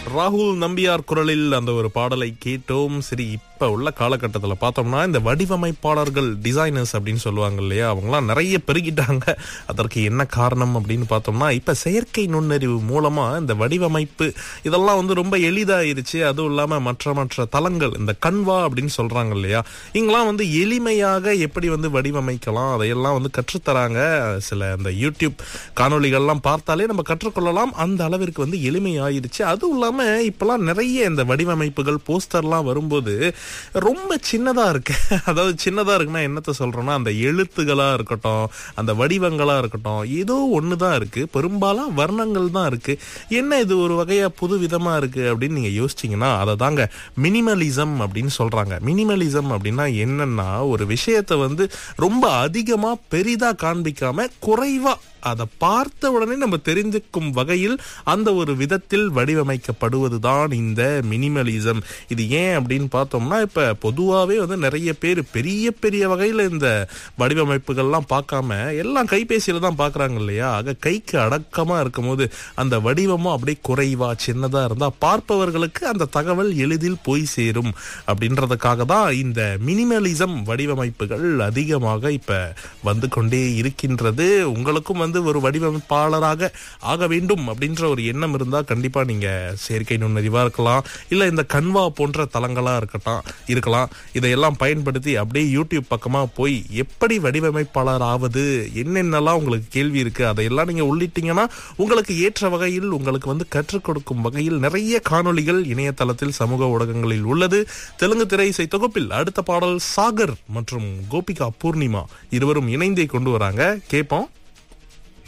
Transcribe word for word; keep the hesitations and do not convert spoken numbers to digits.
ராகுல் நம்பியார் குரலில் அந்த ஒரு பாடலை கேட்டோம். சரி, இப்ப உள்ள காலகட்டத்துல பார்த்தோம்னா இந்த வடிவமைப்பாளர்கள், டிசைனர்ஸ் அப்படின்னு சொல்லுவாங்க இல்லையா, அவங்கலாம் நிறைய பெருகிட்டாங்க. அதற்கு என்ன காரணம் அப்படின்னு பார்த்தோம்னா, இப்ப செயற்கை நுண்ணறிவு மூலமா இந்த வடிவமைப்பு இதெல்லாம் வந்து ரொம்ப எளிதாயிருச்சு. அதுவும் இல்லாம மற்ற மற்ற தளங்கள், இந்த கன்வா அப்படின்னு சொல்றாங்க இல்லையா, இங்கெல்லாம் வந்து எளிமையாக எப்படி வந்து வடிவமைக்கலாம் அதையெல்லாம் வந்து கற்றுத்தராங்க. சில இந்த யூடியூப் காணொளிகள்லாம் பார்த்தாலே நம்ம கற்றுக்கொள்ளலாம். அந்த அளவிற்கு வந்து எளிமையாயிருச்சு. அதுவும் இல்லாம இப்பெல்லாம் நிறைய இந்த வடிவமைப்புகள், போஸ்டர்லாம் வரும்போது ரொம்ப சின்னதா இருக்கு. அதாவது சின்னதா இருக்குன்னா என்னத்த சொல்றோம்னா, அந்த எழுத்துகளா இருக்கட்டும், அந்த வடிவங்களா இருக்கட்டும், ஏதோ ஒண்ணுதான் இருக்கு. பெரும்பாலும் வர்ணங்கள் தான் இருக்கு. என்ன இது ஒரு வகையா புது விதமா இருக்கு அப்படின்னு நீங்க யோசிச்சீங்கன்னா, அதை தாங்க மினிமலிசம் அப்படின்னு சொல்றாங்க. மினிமலிசம் அப்படின்னா என்னன்னா, ஒரு விஷயத்தை வந்து ரொம்ப அதிகமா பெரிதா காண்பிக்காம குறைவா அதை பார்த்த உடனே நம்ம தெரிஞ்சுக்கும் வகையில் அந்த ஒரு விதத்தில் வடிவமைக்கப்படுவதுதான் இந்த மினிமலிசம். இது ஏன் அப்படின்னு பார்த்தோம்னா, இப்ப பொதுவாகவே வந்து நிறைய பேர் பெரிய பெரிய வகையில் இந்த வடிவமைப்புகள்லாம் பார்க்காம எல்லாம் கைபேசியில தான் பார்க்குறாங்க இல்லையா. ஆக கைக்கு அடக்கமா இருக்கும் போது அந்த வடிவமும் அப்படியே குறைவா சின்னதா இருந்தா பார்ப்பவர்களுக்கு அந்த தகவல் எளிதில் போய் சேரும் அப்படின்றதுக்காக தான் இந்த மினிமலிசம் வடிவமைப்புகள் அதிகமாக இப்ப வந்து கொண்டே இருக்கின்றது. உங்களுக்கும் வந்து ஒரு வடிவமைப்பாளராக ஆக வேண்டும் அப்படின்ற ஒரு எண்ணம் இருந்தா கண்டிப்பா நீங்க செயற்கை நுண்ணறிவா இருக்கலாம், இல்ல இந்த கன்வா போன்ற தளங்களா இருக்கட்டும் இருக்கலாம். இதையெல்லாம் பயன்படுத்தி அப்படியே யூடியூப் பக்கமா போய் எப்படி வடிவமைப்பாளர் ஆவது, என்னென்னலாம் உங்களுக்கு கேள்வி இருக்கு அதையெல்லாம் நீங்க உள்ளிட்டீங்கன்னா உங்களுக்கு ஏற்ற வகையில், உங்களுக்கு வந்து கற்றுக் கொடுக்கும் வகையில் நிறைய காணொளிகள் இணையதளத்தில், சமூக ஊடகங்களில் உள்ளது. தெலுங்கு திரை இசை தொகுப்பில் அடுத்த பாடல் சாகர் மற்றும் கோபிகா பூர்ணிமா இருவரும் இணைந்தே கொண்டு வராங்க. கேட்போம்.